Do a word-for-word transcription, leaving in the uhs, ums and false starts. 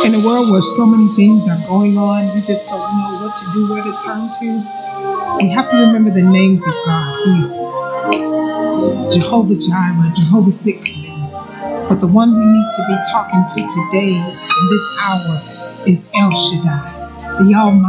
In a world where so many things are going on, you just don't know what to do, where to turn to. You have to remember the names of God. He's Jehovah Jireh, Jehovah Sitkanu. But the one we need to be talking to today in this hour is El Shaddai, the Almighty.